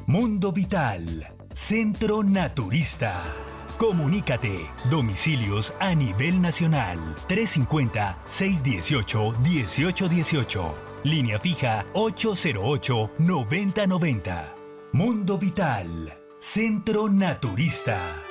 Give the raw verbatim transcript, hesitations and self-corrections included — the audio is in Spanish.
Mundo Vital, Centro Naturista. Comunícate. Domicilios a nivel nacional. trescientos cincuenta, seiscientos dieciocho, dieciocho dieciocho. Línea fija ocho cero ocho, noventa noventa. Mundo Vital, Centro Naturista.